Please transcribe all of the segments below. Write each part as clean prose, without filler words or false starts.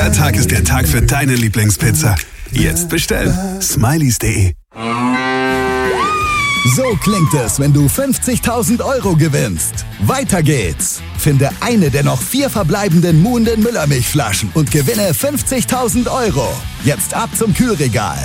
Jeder Tag ist der Tag für deine Lieblingspizza. Jetzt bestellen. Smileys.de. So klingt es, wenn du 50.000 € gewinnst. Weiter geht's. Finde eine der noch 4 verbleibenden Muhnden Müllermilchflaschen und gewinne 50.000 €. Jetzt ab zum Kühlregal.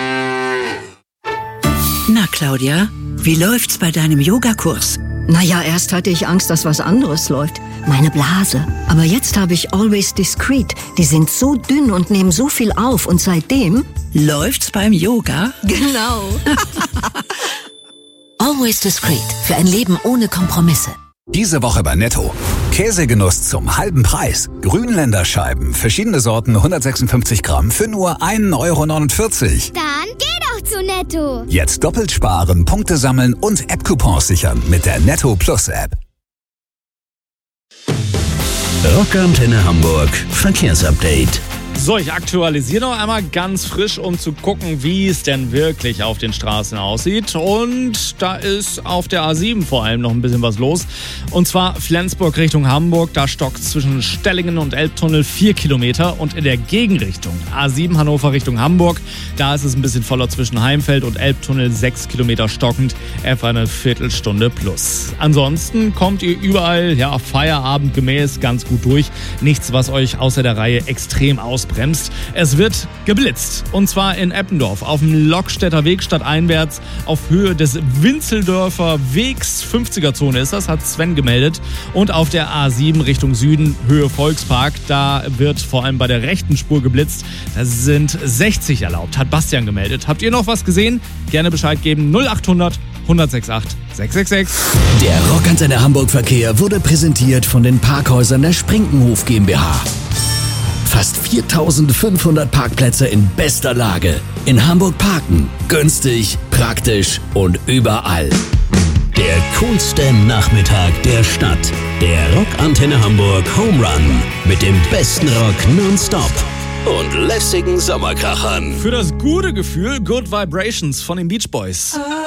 Na, Claudia, wie läuft's bei deinem Yogakurs? Naja, erst hatte ich Angst, dass was anderes läuft. Meine Blase. Aber jetzt habe ich Always Discreet. Die sind so dünn und nehmen so viel auf. Und seitdem... Läuft's beim Yoga? Genau. Always Discreet. Für ein Leben ohne Kompromisse. Diese Woche bei Netto. Käsegenuss zum halben Preis. Grünländerscheiben, verschiedene Sorten, 156 Gramm für nur 1,49 €. Dann geh doch zu Netto. Jetzt doppelt sparen, Punkte sammeln und App-Coupons sichern mit der Netto Plus App. Rockantenne Hamburg Verkehrsupdate. So, ich aktualisiere noch einmal ganz frisch, um zu gucken, wie es denn wirklich auf den Straßen aussieht. Und da ist auf der A7 vor allem noch ein bisschen was los. Und zwar Flensburg Richtung Hamburg. Da stockt zwischen Stellingen und Elbtunnel 4 Kilometer. Und in der Gegenrichtung A7 Hannover Richtung Hamburg, da ist es ein bisschen voller zwischen Heimfeld und Elbtunnel, 6 Kilometer stockend, etwa eine Viertelstunde plus. Ansonsten kommt ihr überall, feierabendgemäß ganz gut durch. Nichts, was euch außer der Reihe extrem ausbremst. Es wird geblitzt. Und zwar in Eppendorf auf dem Lokstädter Weg stadteinwärts auf Höhe des Winzeldörfer Wegs. 50er-Zone ist das, hat Sven gemeldet. Und auf der A7 Richtung Süden, Höhe Volkspark, da wird vor allem bei der rechten Spur geblitzt. Da sind 60 erlaubt, hat Bastian gemeldet. Habt ihr noch was gesehen? Gerne Bescheid geben. 0800 168 666. Der Rockantenne Hamburg Verkehr wurde präsentiert von den Parkhäusern der Sprinkenhof GmbH. Fast 4.500 Parkplätze in bester Lage. In Hamburg parken. Günstig, praktisch und überall. Der coolste Nachmittag der Stadt. Der Rockantenne Hamburg Home Run. Mit dem besten Rock nonstop. Und lässigen Sommerkrachern. Für das gute Gefühl, Good Vibrations von den Beach Boys.